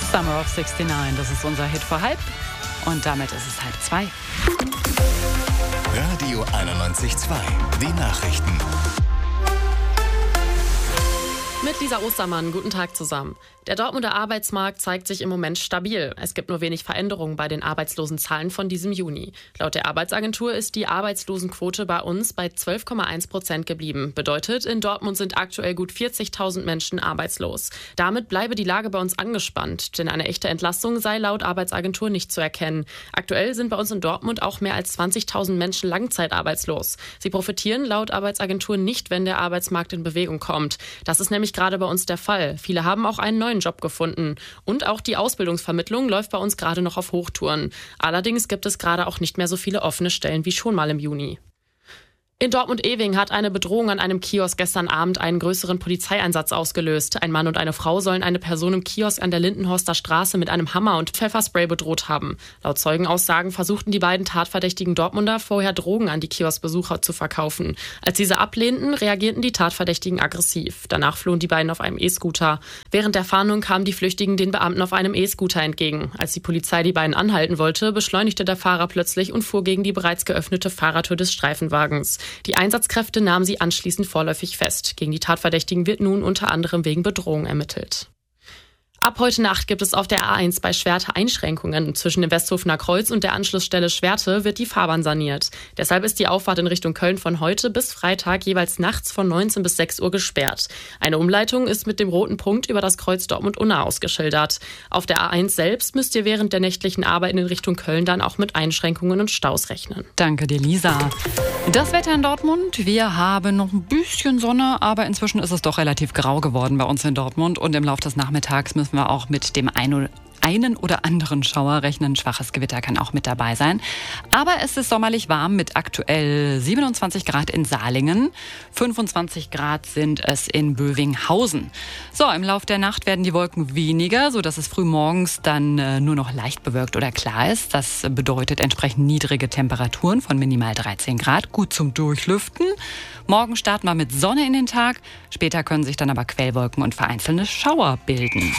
Summer of 69, das ist unser Hit vor halb. Und damit ist es 1:30. Radio 91.2, die Nachrichten. Mit Lisa Ostermann, guten Tag zusammen. Der Dortmunder Arbeitsmarkt zeigt sich im Moment stabil. Es gibt nur wenig Veränderungen bei den Arbeitslosenzahlen von diesem Juni. Laut der Arbeitsagentur ist die Arbeitslosenquote bei uns bei 12,1% geblieben. Bedeutet, in Dortmund sind aktuell gut 40.000 Menschen arbeitslos. Damit bleibe die Lage bei uns angespannt, denn eine echte Entlastung sei laut Arbeitsagentur nicht zu erkennen. Aktuell sind bei uns in Dortmund auch mehr als 20.000 Menschen langzeitarbeitslos. Sie profitieren laut Arbeitsagentur nicht, wenn der Arbeitsmarkt in Bewegung kommt. Das ist nämlich gerade bei uns der Fall. Viele haben auch einen neuen Job gefunden. Und auch die Ausbildungsvermittlung läuft bei uns gerade noch auf Hochtouren. Allerdings gibt es gerade auch nicht mehr so viele offene Stellen wie schon mal im Juni. In Dortmund-Ewing hat eine Bedrohung an einem Kiosk gestern Abend einen größeren Polizeieinsatz ausgelöst. Ein Mann und eine Frau sollen eine Person im Kiosk an der Lindenhorster Straße mit einem Hammer und Pfefferspray bedroht haben. Laut Zeugenaussagen versuchten die beiden tatverdächtigen Dortmunder vorher Drogen an die Kioskbesucher zu verkaufen. Als diese ablehnten, reagierten die Tatverdächtigen aggressiv. Danach flohen die beiden auf einem E-Scooter. Während der Fahndung kamen die Flüchtigen den Beamten auf einem E-Scooter entgegen. Als die Polizei die beiden anhalten wollte, beschleunigte der Fahrer plötzlich und fuhr gegen die bereits geöffnete Fahrertür des Streifenwagens. Die Einsatzkräfte nahmen sie anschließend vorläufig fest. Gegen die Tatverdächtigen wird nun unter anderem wegen Bedrohung ermittelt. Ab heute Nacht gibt es auf der A1 bei Schwerte Einschränkungen. Zwischen dem Westhofener Kreuz und der Anschlussstelle Schwerte wird die Fahrbahn saniert. Deshalb ist die Auffahrt in Richtung Köln von heute bis Freitag jeweils nachts von 19 bis 6 Uhr gesperrt. Eine Umleitung ist mit dem roten Punkt über das Kreuz Dortmund-Unna ausgeschildert. Auf der A1 selbst müsst ihr während der nächtlichen Arbeiten in Richtung Köln dann auch mit Einschränkungen und Staus rechnen. Danke dir, Lisa. Das Wetter in Dortmund, wir haben noch ein bisschen Sonne, aber inzwischen ist es doch relativ grau geworden bei uns in Dortmund. Und im Laufe des Nachmittags müssen wir auch mit dem einen oder anderen Schauer rechnen. Ein schwaches Gewitter kann auch mit dabei sein. Aber es ist sommerlich warm mit aktuell 27 Grad in Salingen. 25 Grad sind es in Bövinghausen. So, im Laufe der Nacht werden die Wolken weniger, sodass es frühmorgens dann nur noch leicht bewölkt oder klar ist. Das bedeutet entsprechend niedrige Temperaturen von minimal 13 Grad. Gut zum Durchlüften. Morgen starten wir mit Sonne in den Tag. Später können sich dann aber Quellwolken und vereinzelte Schauer bilden.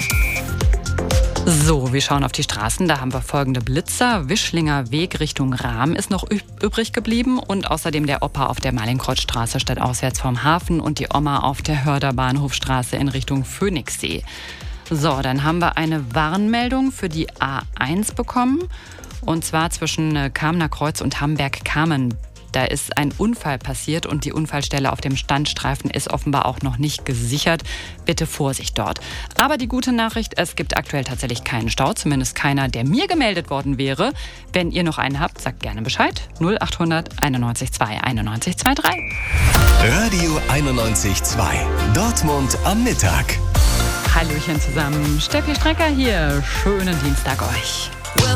So, wir schauen auf die Straßen. Da haben wir folgende Blitzer. Wischlinger Weg Richtung Rahm ist noch übrig geblieben und außerdem der Opa auf der Marlinkreuzstraße stadtauswärts vom Hafen und die Oma auf der Hörder Bahnhofstraße in Richtung Phoenixsee. So, dann haben wir eine Warnmeldung für die A1 bekommen und zwar zwischen Kamener Kreuz und Hamberg-Kamen. Da ist ein Unfall passiert und die Unfallstelle auf dem Standstreifen ist offenbar auch noch nicht gesichert. Bitte Vorsicht dort. Aber die gute Nachricht, es gibt aktuell tatsächlich keinen Stau, zumindest keiner, der mir gemeldet worden wäre. Wenn ihr noch einen habt, sagt gerne Bescheid. 0800 91 2 91 23. Radio 91.2, Dortmund am Mittag. Hallöchen zusammen, Steffi Strecker hier. Schönen Dienstag euch.